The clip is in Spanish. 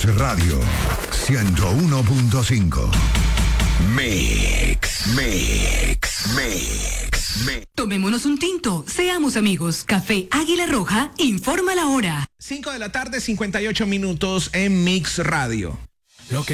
Radio 101.5. Mix. Tomémonos un tinto, seamos amigos. Café Águila Roja informa la hora. 5 de la tarde, 58 minutos en Mix Radio.